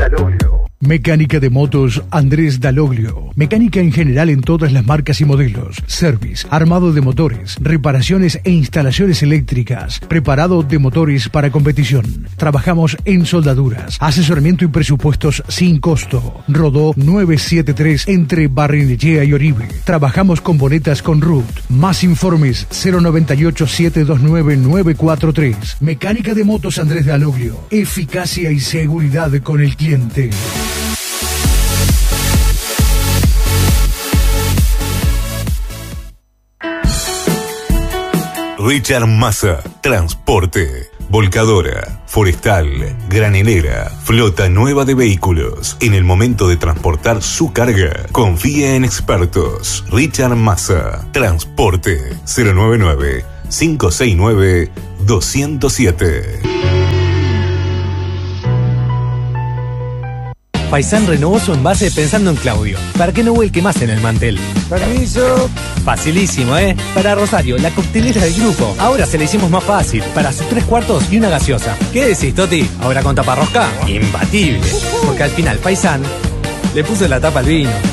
Daluglio. Mecánica de motos Andrés Daloglio. Mecánica en general en todas las marcas y modelos. Service, armado de motores, reparaciones e instalaciones eléctricas. Preparado de motores para competición. Trabajamos en soldaduras, asesoramiento y presupuestos sin costo. Rodó 973 entre Barrenechea y Oribe. Trabajamos con boletas con RUT. Más informes 098-729-943. Mecánica de motos Andrés Daloglio. Eficacia y seguridad con el cliente. Richard Massa, transporte, volcadora, forestal, granelera, flota nueva de vehículos. En el momento de transportar su carga, confía en expertos. Richard Massa, transporte, 099-569-207. Faisan renovó su envase pensando en Claudio, para que no vuelque más en el mantel. Permiso. Facilísimo, ¿eh? Para Rosario, la coctelera del grupo. Ahora se la hicimos más fácil, para sus 3 cuartos y una gaseosa. ¿Qué decís, Toti? ¿Ahora con taparrosca? Imbatible. Porque al final Faisan le puso la tapa al vino.